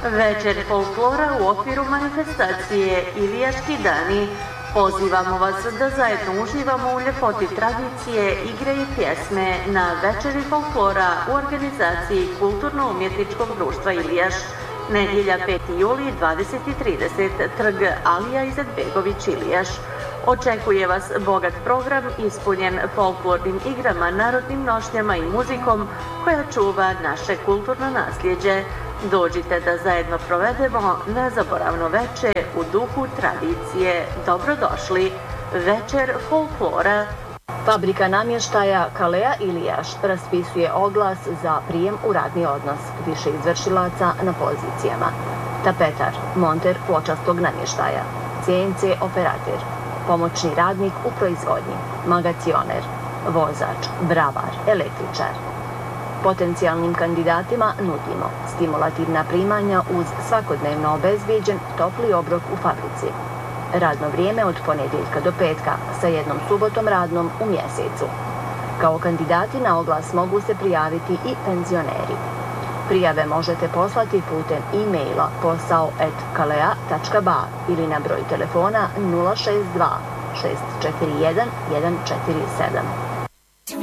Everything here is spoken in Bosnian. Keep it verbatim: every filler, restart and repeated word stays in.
Večer folklora u okviru manifestacije Ilijaški dani. Pozivamo vas da zajedno uživamo u ljepoti tradicije, igre i pjesme na Večeri folklora u organizaciji Kulturno-umjetničkog društva Ilijaš. Nedjelja peti juli, dvadeset i trideset, trg Alija Izetbegović Ilijaš. Očekuje vas bogat program ispunjen folklornim igrama, narodnim nošnjama i muzikom koja čuva naše kulturno nasljeđe. Dođite da zajedno provedemo nezaboravno večer u duhu tradicije. Dobrodošli. Večer folklora. Fabrika namještaja Kalea Ilijaš raspisuje oglas za prijem u radni odnos više izvršilaca na pozicijama: tapetar, monter pločastog namještaja, C N C operater, pomoćni radnik u proizvodnji, magacioner, vozač, bravar, električar. Potencijalnim kandidatima nudimo stimulativna primanja uz svakodnevno obezbijeđen topli obrok u fabrici. Radno vrijeme od ponedjeljka do petka sa jednom subotom radnom u mjesecu. Kao kandidati na oglas mogu se prijaviti i penzioneri. Prijave možete poslati putem e-maila posao at kalea tačka ba ili na broj telefona nula šest dva šest četiri jedan jedan četiri sedam.